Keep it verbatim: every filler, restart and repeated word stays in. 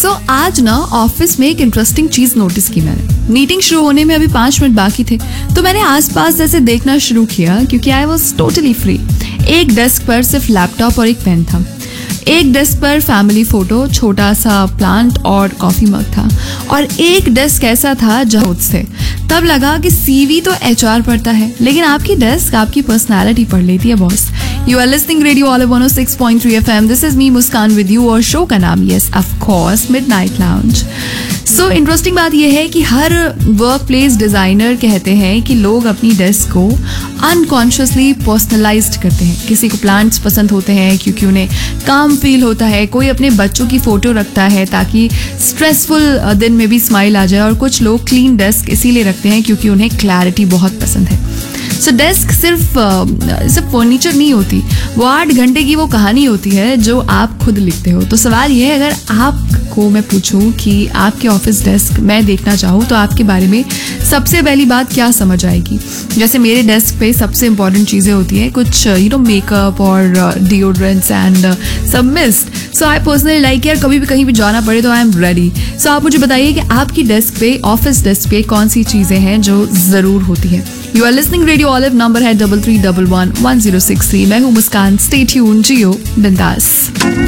सो so, आज ना office में एक इंटरेस्टिंग चीज नोटिस की मैंने। मीटिंग शुरू होने में अभी पांच मिनट बाकी थे तो मैंने आसपास जैसे देखना शुरू किया क्योंकि आई वॉज टोटली फ्री। एक डेस्क पर सिर्फ लैपटॉप और एक पेन था। एक डेस्क पर फैमिली फोटो, छोटा सा प्लांट और कॉफी मग था। और एक डेस्क ऐसा था जहाँ से तब लगा कि सीवी तो एचआर पढ़ता है लेकिन आपकी डेस्क आपकी पर्सनालिटी पढ़ लेती है boss. You are listening Radio Olive one oh six point three F M. This is me Muskan with you और शो का नाम yes of course Midnight Lounge. So interesting बात यह है कि हर वर्क प्लेस डिजाइनर कहते हैं कि लोग अपनी डेस्क को अनकॉन्शियसली पर्सनलाइज्ड करते हैं। किसी को प्लांट्स पसंद होते हैं क्योंकि उन्हें काम फील होता है, कोई अपने बच्चों की फोटो रखता है ताकि स्ट्रेसफुल दिन में भी स्माइल आ जाए, और कुछ लोग क्लीन डेस्क इसीलिए रखते हैं क्योंकि उन्हें क्लैरिटी बहुत पसंद है। सो so, डेस्क सिर्फ सिर्फ फर्नीचर नहीं होती, वो आठ घंटे की वो कहानी होती है जो आप खुद लिखते हो। तो सवाल ये है, अगर आपको मैं पूछूं कि आपके ऑफिस डेस्क मैं देखना चाहूँ तो आपके बारे में सबसे पहली बात क्या समझ आएगी? जैसे मेरे डेस्क पे सबसे इंपॉर्टेंट चीज़ें होती हैं, कुछ यू नो मेकअप और डिओड्रेंट्स एंड सब mist. So I personally like यार कभी भी कहीं भी जाना पड़े तो आई एम रेडी। सो आप मुझे बताइए कि आपकी डेस्क पे, ऑफिस डेस्क पे कौन सी चीज़ें हैं जो ज़रूर होती हैं। You are listening radio olive, number है double three double one one zero six three. मैं हूँ मुस्कान, स्टे ट्यून, जियो बिंदास।